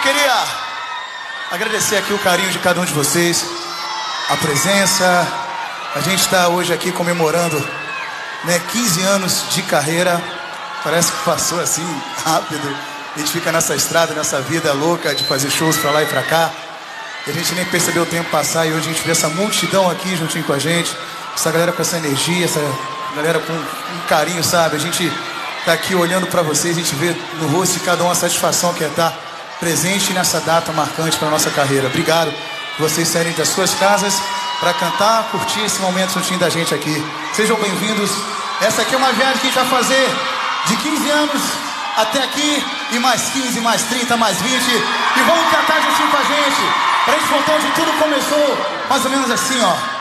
queria agradecer aqui o carinho de cada um de vocês, a presença. A gente está hoje aqui comemorando, né, 15 anos de carreira. Parece que passou assim rápido. A gente fica nessa estrada, nessa vida louca de fazer shows pra lá e pra cá, e a gente nem percebeu o tempo passar. E hoje a gente vê essa multidão aqui juntinho com a gente, essa galera com essa energia, essa galera com um carinho, sabe? A gente tá aqui olhando pra vocês, a gente vê no rosto de cada um a satisfação que é estar presente nessa data marcante para nossa carreira. Obrigado por vocês saírem das suas casas para cantar, curtir esse momento juntinho da gente aqui. Sejam bem-vindos. Essa aqui é uma viagem que a gente vai fazer de 15 anos até aqui, e mais 15, mais 30, mais 20. E vamos cantar juntinho com a gente, pra gente contar onde tudo começou, mais ou menos assim, ó.